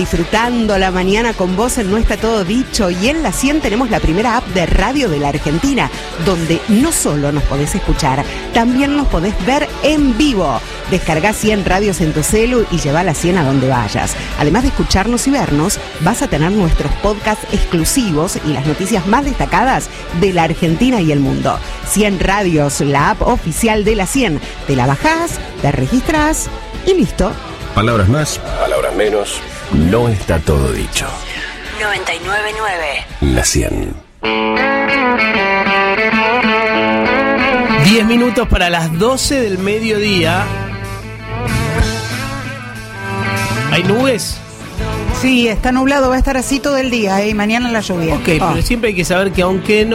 disfrutando la mañana con vos en No Está Todo Dicho. Y en la 100 tenemos la primera app de radio de la Argentina, donde no solo nos podés escuchar, también nos podés ver en vivo. Descargá 100 radios en tu celu y llevá la 100 a donde vayas. Además de escucharnos y vernos, vas a tener nuestros podcasts exclusivos y las noticias más destacadas de la Argentina y el mundo. 100 radios, la app oficial de la 100. Te la bajás, te registrás y listo. Palabras más, palabras menos. No está todo dicho. 99.9 La 100. 10 minutos para las 12 del mediodía. ¿Hay nubes? Sí, está nublado, va a estar así todo el día, y mañana la lluvia. Ok, pero siempre hay que saber que aunque no